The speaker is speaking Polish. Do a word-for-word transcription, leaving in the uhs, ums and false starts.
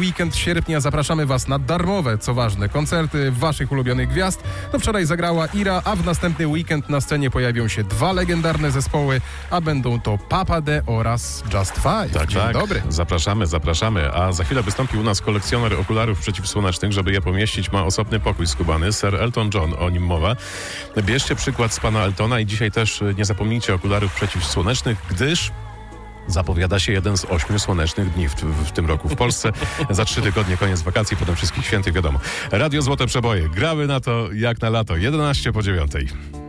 weekend sierpnia zapraszamy Was na darmowe, co ważne, koncerty waszych ulubionych gwiazd. No wczoraj zagrała Ira, a w następny weekend na scenie pojawią się dwa legendarne zespoły, a będą to Papa D oraz Just Five. Tak, Dzień tak. dobry. Zapraszamy, zapraszamy. A za chwilę wystąpi u nas kolekcjoner okularów przeciwsłonecznych. Żeby je pomieścić, ma osobny pokój skubany. Sir Elton John, o nim mowa. Bierzcie przykład z pana Eltona i dzisiaj też nie zapomnijcie okularów przeciwsłonecznych, gdyż zapowiada się jeden z ośmiu słonecznych dni w, w, w tym roku w Polsce. Za trzy tygodnie koniec wakacji, potem wszystkich świętych, wiadomo. Radio Złote Przeboje. Gramy na to jak na lato. jedenaście po dziewiątej.